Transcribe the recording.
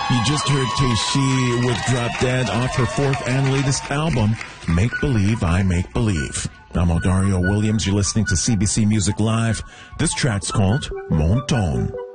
You just heard Teishi with Drop Dead off her fourth and latest album, Make Believe I Make Believe. I'm Dario Williams. You're listening to CBC Music Live. This track's called Mon Ton.